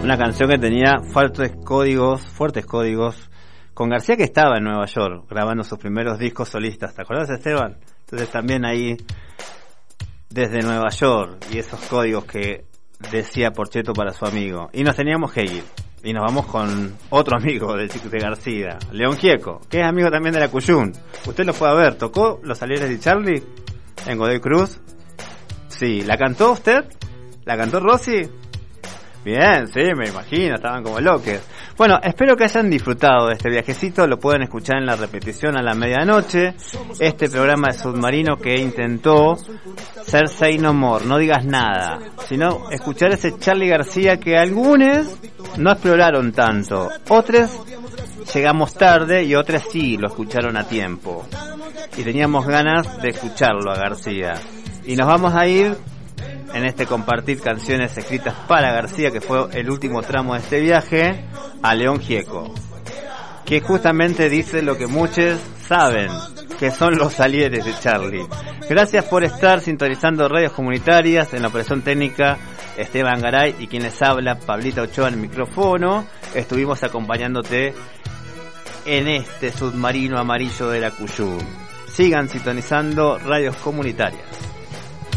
Una canción que tenía fuertes códigos, con García, que estaba en Nueva York grabando sus primeros discos solistas. ¿Te acordás, Esteban? Entonces también ahí, desde Nueva York, y esos códigos que decía Porchetto para su amigo. Y nos teníamos que ir. Y nos vamos con otro amigo de García, León Gieco, que es amigo también de la Cuyún. Usted lo fue a ver, tocó Los Alieres de Charlie en Godoy Cruz. Sí, ¿la cantó usted? ¿La cantó Rosy? Bien, sí, me imagino, estaban como locos. Bueno, espero que hayan disfrutado de este viajecito, lo pueden escuchar en la repetición a la medianoche. Este programa de Submarino que intentó ser Say No More, no digas nada, sino escuchar ese Charly García que algunos no exploraron tanto, otros llegamos tarde y otros sí lo escucharon a tiempo. Y teníamos ganas de escucharlo a García. Y nos vamos a ir en este compartir canciones escritas para García, que fue el último tramo de este viaje, a León Gieco, que justamente dice lo que muchos saben, que son los Alieres de Charlie. Gracias por estar sintonizando radios comunitarias. En la operación técnica, Esteban Garay, y quien les habla, Pablita Ochoa, en el micrófono. Estuvimos acompañándote en este submarino amarillo de la Cuyún. Sigan sintonizando radios comunitarias.